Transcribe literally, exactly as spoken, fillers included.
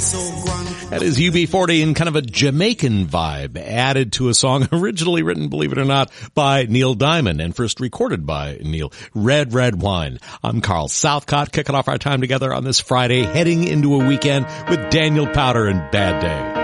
That is U B forty in kind of a Jamaican vibe, added to a song originally written, believe it or not, by Neil Diamond and first recorded by Neil. Red, Red Wine. I'm Carl Southcott, kicking off our time together on this Friday, heading into a weekend with Daniel Powter and Bad Day.